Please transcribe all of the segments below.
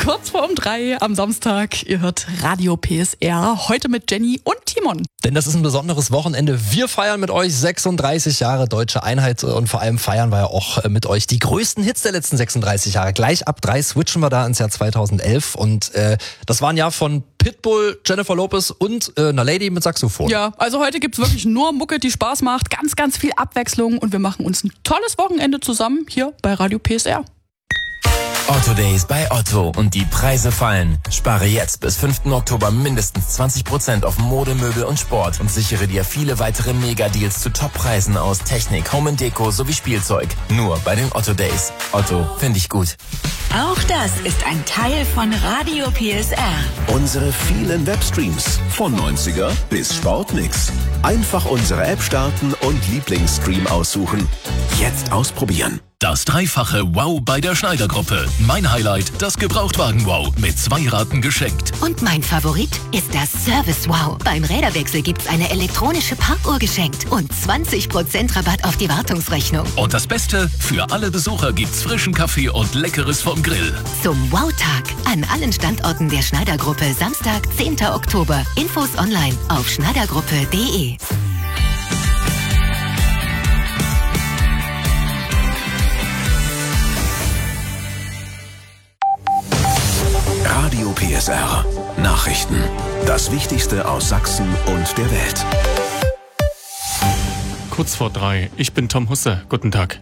Kurz vor 3 am Samstag. Ihr hört Radio PSR. Heute mit Jenny und Timon. Denn das ist ein besonderes Wochenende. Wir feiern mit euch 36 Jahre Deutsche Einheit und vor allem feiern wir ja auch mit euch die größten Hits der letzten 36 Jahre. Gleich ab 3 switchen wir da ins Jahr 2011 und das war ein Jahr von Pitbull, Jennifer Lopez und einer Lady mit Saxophon. Ja, also heute gibt's wirklich nur Mucke, die Spaß macht. Ganz, ganz viel Abwechslung und wir machen uns ein tolles Wochenende zusammen hier bei Radio PSR. Otto Days bei Otto und die Preise fallen. Spare jetzt bis 5. Oktober mindestens 20% auf Mode, Möbel und Sport und sichere dir viele weitere Mega-Deals zu Top-Preisen aus Technik, Home & Deko sowie Spielzeug. Nur bei den Otto Days. Otto, finde ich gut. Auch das ist ein Teil von Radio PSR. Unsere vielen Webstreams von 90er bis Sportmix. Einfach unsere App starten und Lieblingsstream aussuchen. Jetzt ausprobieren. Das dreifache Wow bei der Schneider-Gruppe. Mein Highlight, das Gebrauchtwagen-Wow mit 2 Raten geschenkt. Und mein Favorit ist das Service-Wow. Beim Räderwechsel gibt's eine elektronische Parkuhr geschenkt und 20% Rabatt auf die Wartungsrechnung. Und das Beste, für alle Besucher gibt's frischen Kaffee und Leckeres vom Grill. Zum Wow-Tag an allen Standorten der Schneider-Gruppe Samstag, 10. Oktober. Infos online auf schneidergruppe.de. Radio PSR. Nachrichten. Das Wichtigste aus Sachsen und der Welt. Kurz vor 3. Ich bin Tom Husse. Guten Tag.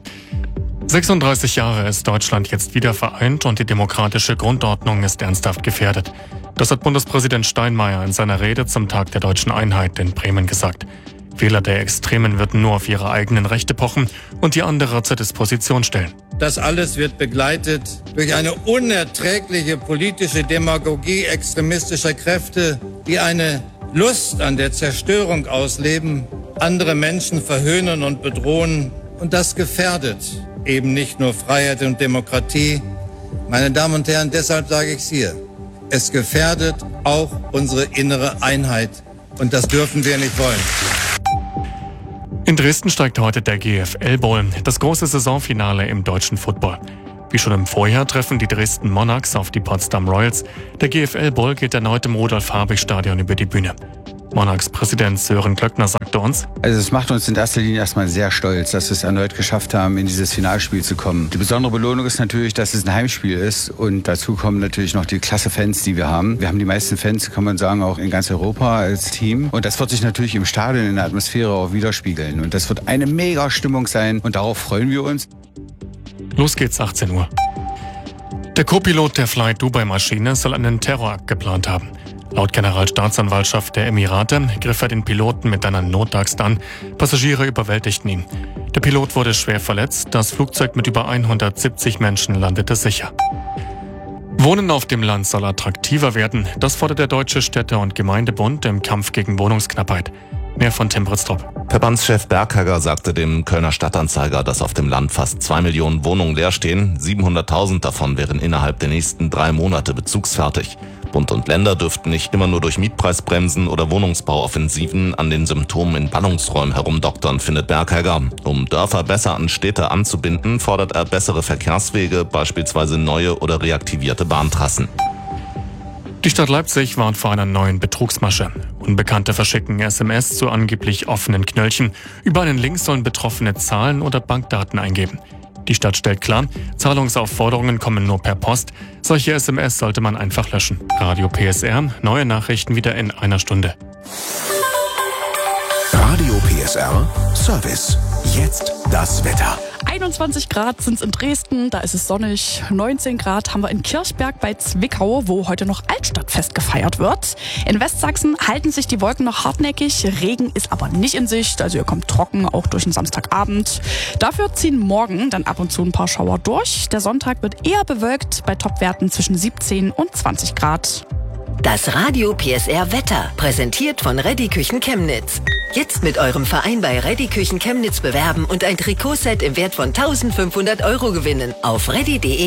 36 Jahre ist Deutschland jetzt wieder vereint und die demokratische Grundordnung ist ernsthaft gefährdet. Das hat Bundespräsident Steinmeier in seiner Rede zum Tag der Deutschen Einheit in Bremen gesagt. Wähler der Extremen würden nur auf ihre eigenen Rechte pochen und die andere zur Disposition stellen. Das alles wird begleitet durch eine unerträgliche politische Demagogie extremistischer Kräfte, die eine Lust an der Zerstörung ausleben, andere Menschen verhöhnen und bedrohen. Und das gefährdet eben nicht nur Freiheit und Demokratie. Meine Damen und Herren, deshalb sage ich es hier. Es gefährdet auch unsere innere Einheit. Und das dürfen wir nicht wollen. In Dresden steigt heute der GFL Bowl, das große Saisonfinale im deutschen Football. Wie schon im Vorjahr treffen die Dresden Monarchs auf die Potsdam Royals. Der GFL Bowl geht erneut im Rudolf-Habich-Stadion über die Bühne. Monarchs-Präsident Sören Klöckner sagte uns: Also es macht uns in erster Linie erstmal sehr stolz, dass wir es erneut geschafft haben, in dieses Finalspiel zu kommen. Die besondere Belohnung ist natürlich, dass es ein Heimspiel ist und dazu kommen natürlich noch die klasse Fans, die wir haben. Wir haben die meisten Fans, kann man sagen, auch in ganz Europa als Team und das wird sich natürlich im Stadion in der Atmosphäre auch widerspiegeln und das wird eine mega Stimmung sein und darauf freuen wir uns. Los geht's, 18 Uhr. Der Co-Pilot der Flight Dubai-Maschine soll einen Terrorakt geplant haben. Laut Generalstaatsanwaltschaft der Emirate griff er den Piloten mit einer Notaxt an. Passagiere überwältigten ihn. Der Pilot wurde schwer verletzt. Das Flugzeug mit über 170 Menschen landete sicher. Wohnen auf dem Land soll attraktiver werden. Das fordert der Deutsche Städte- und Gemeindebund im Kampf gegen Wohnungsknappheit. Mehr von Tim Britztrup. Verbandschef Berghager sagte dem Kölner Stadtanzeiger, dass auf dem Land fast 2 Millionen Wohnungen leer stehen. 700.000 davon wären innerhalb der nächsten 3 Monate bezugsfertig. Bund und Länder dürften nicht immer nur durch Mietpreisbremsen oder Wohnungsbauoffensiven an den Symptomen in Ballungsräumen herumdoktern, findet Berghager. Um Dörfer besser an Städte anzubinden, fordert er bessere Verkehrswege, beispielsweise neue oder reaktivierte Bahntrassen. Die Stadt Leipzig warnt vor einer neuen Betrugsmasche. Unbekannte verschicken SMS zu angeblich offenen Knöllchen. Über einen Link sollen Betroffene Zahlen oder Bankdaten eingeben. Die Stadt stellt klar, Zahlungsaufforderungen kommen nur per Post. Solche SMS sollte man einfach löschen. Radio PSR, neue Nachrichten wieder in einer Stunde. Radio PSR Service. Jetzt das Wetter. 21 Grad sind es in Dresden, da ist es sonnig. 19 Grad haben wir in Kirchberg bei Zwickau, wo heute noch Altstadtfest gefeiert wird. In Westsachsen halten sich die Wolken noch hartnäckig. Regen ist aber nicht in Sicht, also ihr kommt trocken, auch durch den Samstagabend. Dafür ziehen morgen dann ab und zu ein paar Schauer durch. Der Sonntag wird eher bewölkt, bei Topwerten zwischen 17 und 20 Grad. Das Radio PSR Wetter, präsentiert von Reddy Küchen Chemnitz. Jetzt mit eurem Verein bei Reddy Küchen Chemnitz bewerben und ein Trikotset im Wert von 1.500 € gewinnen. Auf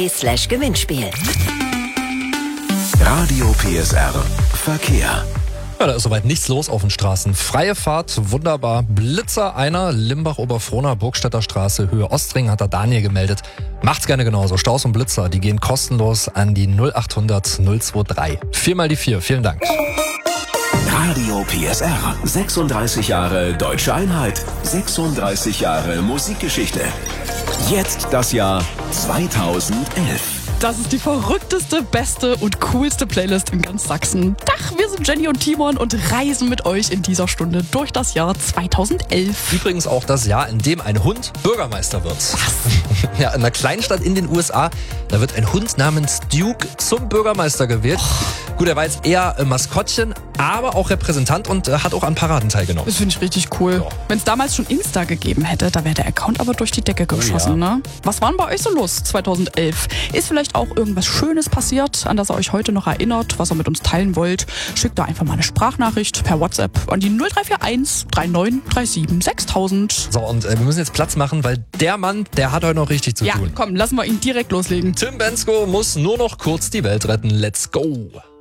reddy.de/Gewinnspiel. Radio PSR Verkehr. Ja, da ist soweit nichts los auf den Straßen. Freie Fahrt, wunderbar. Blitzer einer, Limbach-Oberfrohna, Burgstädter Straße, Höhe Ostring, hat der Daniel gemeldet. Macht's gerne genauso. Staus und Blitzer, die gehen kostenlos an die 0800 023. 4 mal die 4, vielen Dank. Radio PSR. 36 Jahre Deutsche Einheit. 36 Jahre Musikgeschichte. Jetzt das Jahr 2011. Das ist die verrückteste, beste und coolste Playlist in ganz Sachsen. Dach, wir sind Jenny und Timon und reisen mit euch in dieser Stunde durch das Jahr 2011. Übrigens auch das Jahr, in dem ein Hund Bürgermeister wird. Was? Ja, in einer Kleinstadt in den USA, da wird ein Hund namens Duke zum Bürgermeister gewählt. Gut, er war jetzt eher Maskottchen, aber auch Repräsentant und hat auch an Paraden teilgenommen. Das finde ich richtig cool. Ja. Wenn es damals schon Insta gegeben hätte, da wäre der Account aber durch die Decke geschossen. Ne? Was war denn bei euch so los 2011? Ist vielleicht auch irgendwas Schönes passiert, an das ihr euch heute noch erinnert, was ihr mit uns teilen wollt? Schickt da einfach mal eine Sprachnachricht per WhatsApp an die 0341 3937 6000. So, und wir müssen jetzt Platz machen, weil der Mann, der hat heute noch richtig zu tun. Ja, komm, lassen wir ihn direkt loslegen. Tim Bensko muss nur noch kurz die Welt retten. Let's go!